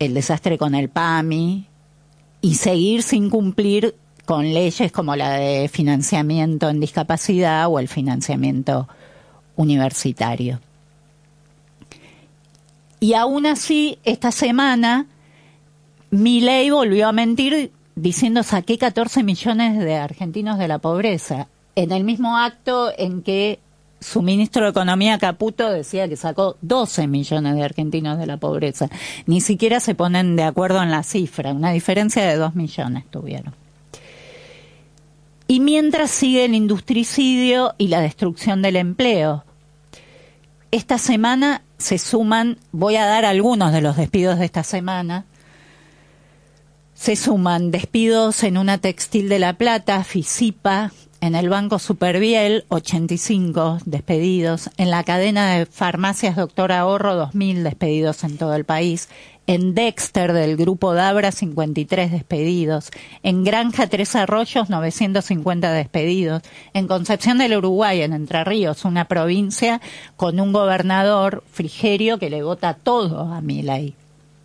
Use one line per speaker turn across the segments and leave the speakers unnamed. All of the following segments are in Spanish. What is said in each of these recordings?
el desastre con el PAMI y seguir sin cumplir con leyes como la de financiamiento en discapacidad o el financiamiento universitario. Y aún así, esta semana, Milei volvió a mentir diciendo saqué 14 millones de argentinos de la pobreza, en el mismo acto en que su ministro de Economía, Caputo, decía que sacó 12 millones de argentinos de la pobreza. Ni siquiera se ponen de acuerdo en la cifra, una diferencia de 2 millones tuvieron. Y mientras sigue el industricidio y la destrucción del empleo. Esta semana se suman, voy a dar algunos de los despidos de esta semana, se suman despidos en una textil de La Plata, Fisipa, en el Banco Superviel, 85 despedidos, en la cadena de farmacias Doctor Ahorro, 2.000 despedidos en todo el país, en Dexter del Grupo Dabra, 53 despedidos, en Granja Tres Arroyos, 950 despedidos, en Concepción del Uruguay, en Entre Ríos, una provincia con un gobernador, Frigerio, que le vota todo a Milei.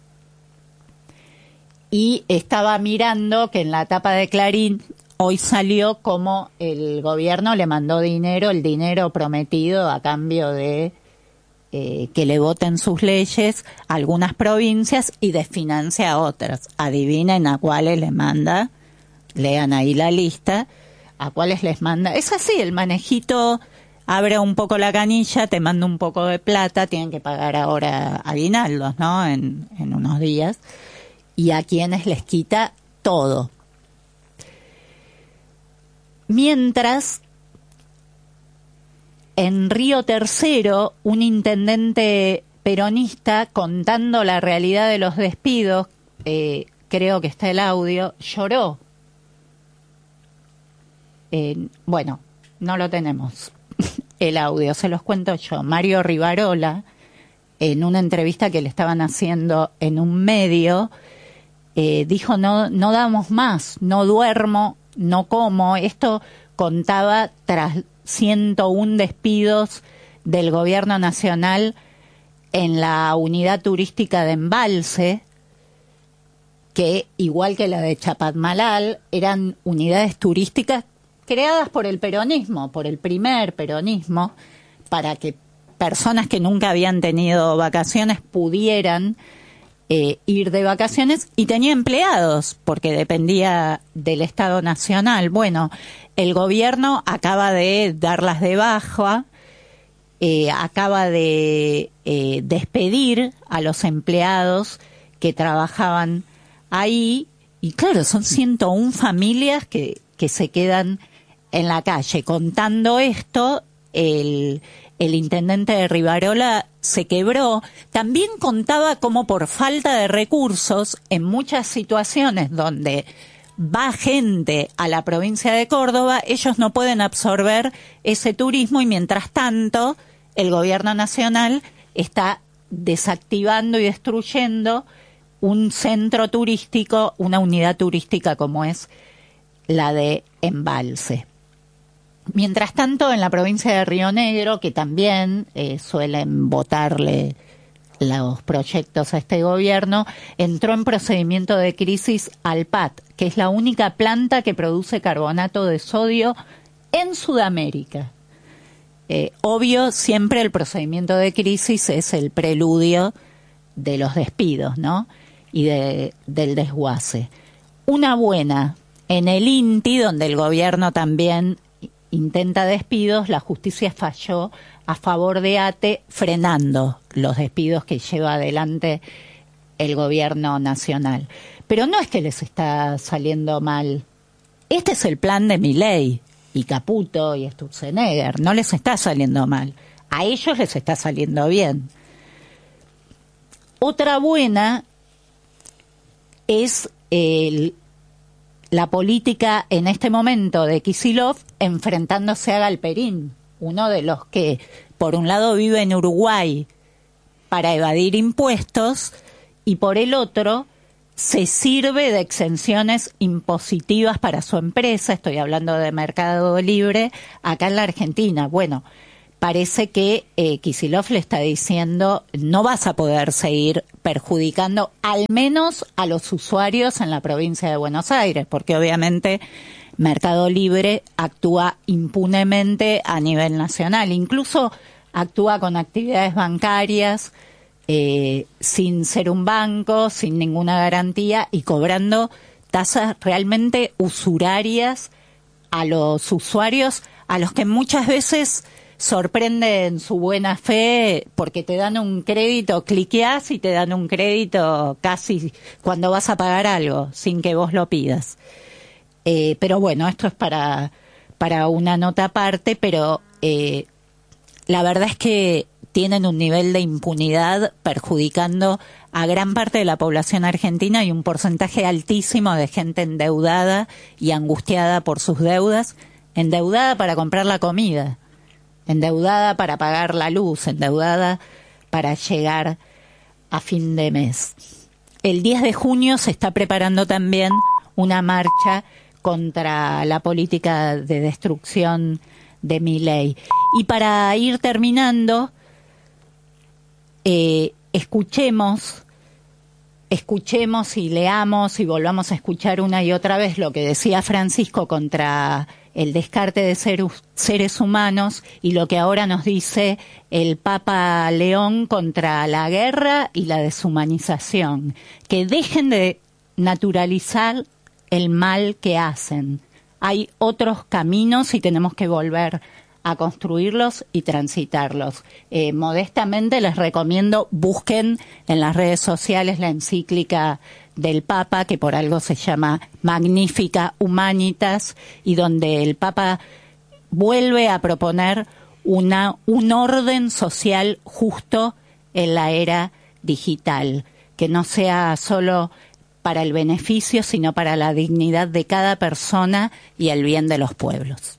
Y estaba mirando que en la tapa de Clarín hoy salió como el gobierno le mandó dinero, el dinero prometido a cambio de que le voten sus leyes a algunas provincias y desfinancia a otras. Adivinen a cuáles les manda, lean ahí la lista, a cuáles les manda. Es así, el manejito abre un poco la canilla, te manda un poco de plata, tienen que pagar ahora aguinaldos, ¿no? En unos días. Y a quienes les quita todo. Mientras, en Río Tercero, un intendente peronista, contando la realidad de los despidos, creo que está el audio, lloró. Bueno, no lo tenemos, el audio, se los cuento yo. Mario Rivarola, en una entrevista que le estaban haciendo en un medio, dijo, no damos más, no duermo, no como. Esto contaba tras 101 despidos del gobierno nacional en la unidad turística de Embalse, que igual que la de Chapadmalal, eran unidades turísticas creadas por el peronismo, por el primer peronismo, para que personas que nunca habían tenido vacaciones pudieran ir de vacaciones, y tenía empleados porque dependía del Estado Nacional. Bueno, el gobierno acaba de darlas de baja, acaba de despedir a los empleados que trabajaban ahí, y claro, son 101 familias que se quedan en la calle. Contando esto, el intendente de Rivarola se quebró. También contaba cómo por falta de recursos, en muchas situaciones donde va gente a la provincia de Córdoba, ellos no pueden absorber ese turismo, y mientras tanto el gobierno nacional está desactivando y destruyendo un centro turístico, una unidad turística como es la de Embalse. Mientras tanto, en la provincia de Río Negro, que también suelen votarle los proyectos a este gobierno, entró en procedimiento de crisis Alpat, que es la única planta que produce carbonato de sodio en Sudamérica. Obvio, siempre el procedimiento de crisis es el preludio de los despidos, ¿no? Y del desguace. Una buena, en el INTI, donde el gobierno también intenta despidos, la justicia falló a favor de ATE, frenando los despidos que lleva adelante el gobierno nacional. Pero no es que les está saliendo mal. Este es el plan de Milei y Caputo y Sturzenegger. No les está saliendo mal. A ellos les está saliendo bien. Otra buena es la política en este momento de Kicillof enfrentándose a Galperín, uno de los que, por un lado, vive en Uruguay para evadir impuestos y por el otro se sirve de exenciones impositivas para su empresa. Estoy hablando de Mercado Libre acá en la Argentina. Bueno, parece que Kicillof le está diciendo no vas a poder seguir perjudicando al menos a los usuarios en la provincia de Buenos Aires, porque obviamente Mercado Libre actúa impunemente a nivel nacional, incluso actúa con actividades bancarias sin ser un banco, sin ninguna garantía y cobrando tasas realmente usurarias a los usuarios, a los que muchas veces sorprenden su buena fe porque te dan un crédito, cliqueás y te dan un crédito casi cuando vas a pagar algo, sin que vos lo pidas. Pero bueno, esto es para una nota aparte, pero la verdad es que tienen un nivel de impunidad perjudicando a gran parte de la población argentina y un porcentaje altísimo de gente endeudada y angustiada por sus deudas, endeudada para comprar la comida, endeudada para pagar la luz, endeudada para llegar a fin de mes. El 10 de junio se está preparando también una marcha contra la política de destrucción de Milei. Y para ir terminando, escuchemos y leamos y volvamos a escuchar una y otra vez lo que decía Francisco contra el descarte de seres humanos y lo que ahora nos dice el Papa León contra la guerra y la deshumanización. Que dejen de naturalizar el mal que hacen. Hay otros caminos y tenemos que volver a construirlos y transitarlos. Modestamente les recomiendo, busquen en las redes sociales la encíclica del Papa, que por algo se llama Magnificat Humanitas, y donde el Papa vuelve a proponer un orden social justo en la era digital, que no sea solo para el beneficio, sino para la dignidad de cada persona y el bien de los pueblos.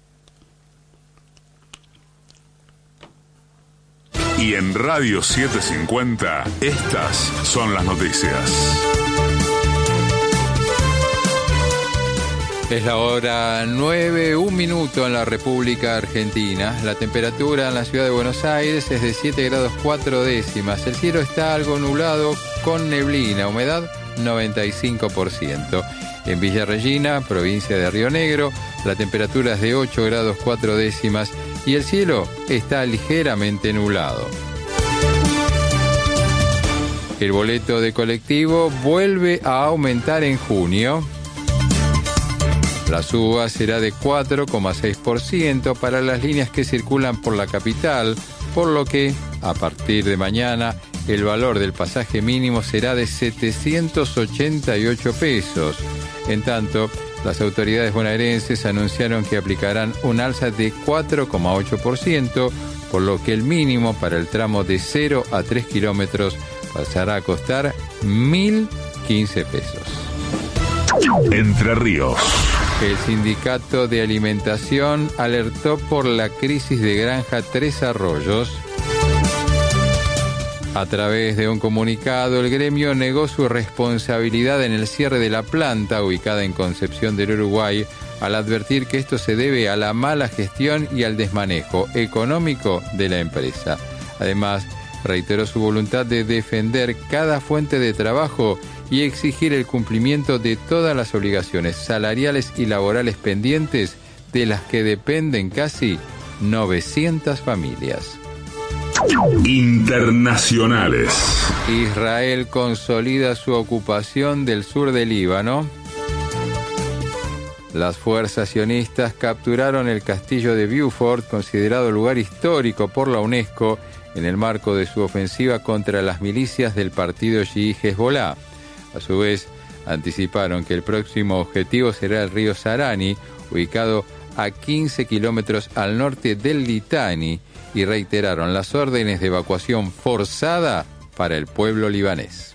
Y en Radio 750, estas son las noticias.
Es la hora 9, 1 minuto en la República Argentina. La temperatura en la ciudad de Buenos Aires es de 7 grados 4 décimas. El cielo está algo nublado con neblina, humedad 95%. En Villa Regina, provincia de Río Negro, la temperatura es de 8 grados 4 décimas y el cielo está ligeramente nublado. El boleto de colectivo vuelve a aumentar en junio. La suba será de 4,6% para las líneas que circulan por la capital, por lo que, a partir de mañana, el valor del pasaje mínimo será de 788 pesos. En tanto, las autoridades bonaerenses anunciaron que aplicarán un alza de 4,8%, por lo que el mínimo para el tramo de 0 a 3 kilómetros pasará a costar 1.015 pesos.
Entre Ríos.
El Sindicato de Alimentación alertó por la crisis de Granja Tres Arroyos. A través de un comunicado, el gremio negó su responsabilidad en el cierre de la planta ubicada en Concepción del Uruguay, al advertir que esto se debe a la mala gestión y al desmanejo económico de la empresa. Además, reiteró su voluntad de defender cada fuente de trabajo y exigir el cumplimiento de todas las obligaciones salariales y laborales pendientes de las que dependen casi 900 familias.
Internacionales.
Israel consolida su ocupación del sur del Líbano. Las fuerzas sionistas capturaron el castillo de Beaufort, considerado lugar histórico por la UNESCO, en el marco de su ofensiva contra las milicias del partido chií Hezbolá. A su vez, anticiparon que el próximo objetivo será el río Sarani, ubicado a 15 kilómetros al norte del Litani, y reiteraron las órdenes de evacuación forzada para el pueblo libanés.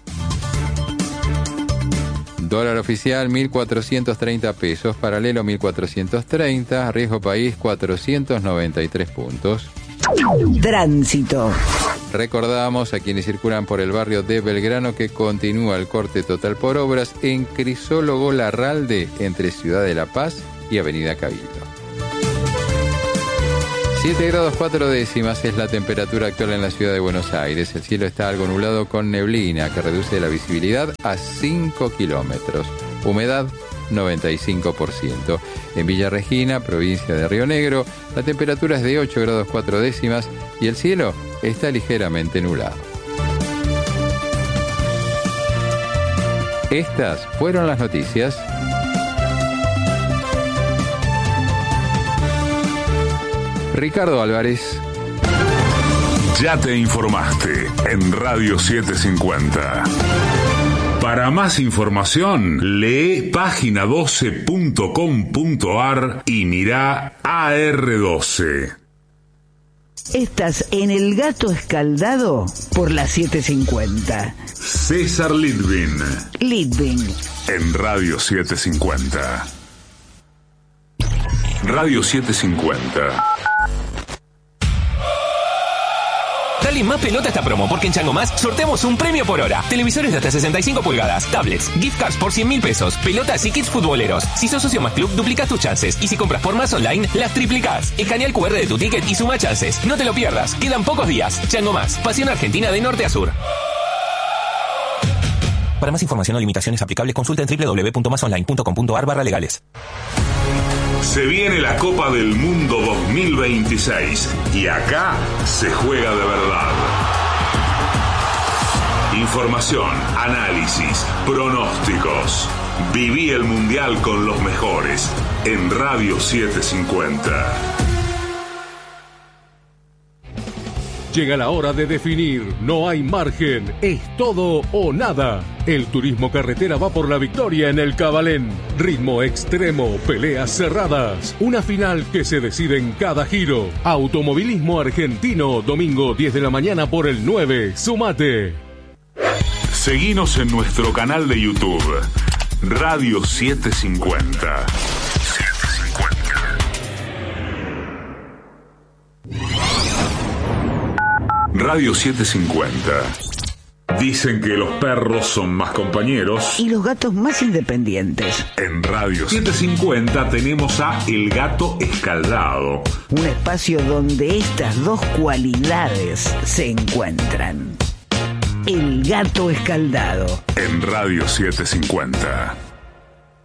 Dólar oficial 1.430 pesos, paralelo 1.430, riesgo país 493 puntos.
Tránsito.
Recordamos a quienes circulan por el barrio de Belgrano que continúa el corte total por obras en Crisólogo Larralde entre Ciudad de La Paz y Avenida Cabildo. 7 grados 4 décimas es la temperatura actual en la ciudad de Buenos Aires. El cielo está algo nublado con neblina que reduce la visibilidad a 5 kilómetros. Humedad 95%. En Villa Regina, provincia de Río Negro, la temperatura es de 8 grados 4 décimas y el cielo está ligeramente nublado. Estas fueron las noticias. Ricardo Álvarez.
Ya te informaste en Radio 750. Para más información, lee página12.com.ar y mirá AR12.
Estás en El Gato Escaldado por la 750.
César Litvin.
Litvin.
En Radio 750. Radio 750.
Dale más pelota a esta promo, porque en Chango Más sorteamos un premio por hora. Televisores de hasta 65 pulgadas, tablets, gift cards por 100.000 pesos, pelotas y kits futboleros. Si sos socio Más Club, duplicás tus chances. Y si compras por Más Online, las triplicás. Escanea el QR de tu ticket y suma chances. No te lo pierdas, quedan pocos días. Chango Más, pasión argentina de norte a sur. Para más información o limitaciones aplicables, consulta en www.masonline.com.ar/legales.
Se viene la Copa del Mundo 2026 y acá se juega de verdad. Información, análisis, pronósticos. Viví el Mundial con los mejores en Radio 750.
Llega la hora de definir, no hay margen, es todo o nada. El turismo carretera va por la victoria en el Cabalén. Ritmo extremo, peleas cerradas, una final que se decide en cada giro. Automovilismo argentino, domingo 10 de la mañana por el 9, sumate.
Seguinos en nuestro canal de YouTube, Radio 750. Radio 750. Dicen que los perros son más compañeros
y los gatos más independientes.
En Radio 750 tenemos a El Gato Escaldado,
un espacio donde estas dos cualidades se encuentran. El Gato Escaldado.
En Radio 750.